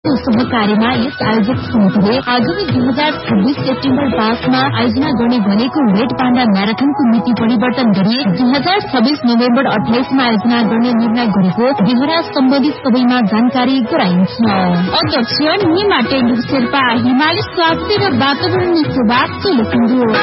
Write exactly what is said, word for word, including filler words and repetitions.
को सहकार्यमा यस आयोजक समितिले आगामी दुई हजार छब्बीस सेप्टेम्बर पाँचमा आयोजना गर्ने भनेको रेड पाण्डा म्याराथनको मिति परिवर्तन गरी दुई हजार छब्बीस नोभेम्बर अठाइसमा आयोजना गर्ने निर्णय गरेको बेहोरा सम्बन्धित सबैमा जानकारी गराइन्छ। अध्यक्ष निमा टेन्डु शेर्पा, हिमाली स्वास्थ्य र वातावरण सेवा सोलुखुम्बु।